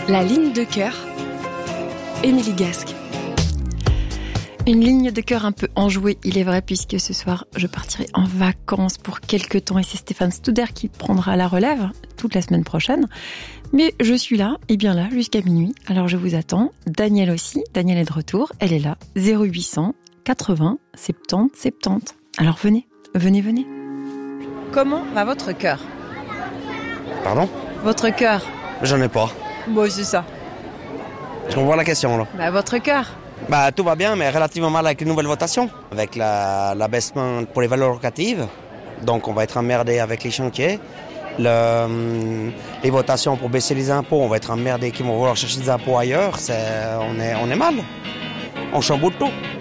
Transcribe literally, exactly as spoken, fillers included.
La ligne de cœur, Émilie Gasque. Une ligne de cœur un peu enjouée, il est vrai, puisque ce soir, je partirai en vacances pour quelques temps et c'est Stéphane Stouder qui prendra la relève toute la semaine prochaine. Mais je suis là, et bien là, jusqu'à minuit, alors je vous attends. Danielle aussi, Danielle est de retour, elle est là, zéro huit cents quatre-vingts soixante-dix soixante-dix. Alors venez, venez, venez. Comment va votre cœur ? Pardon ? Votre cœur ? J'en ai pas. Bon, c'est ça. Je comprends la question, là. Bah, votre cœur ? Bah, tout va bien, mais relativement mal avec les nouvelles votations. Avec la, l'abaissement pour les valeurs locatives. Donc, on va être emmerdé avec les chantiers. Le, les votations pour baisser les impôts, on va être emmerdé qui vont vouloir chercher des impôts ailleurs. C'est, on, est, on est mal. On chamboule tout.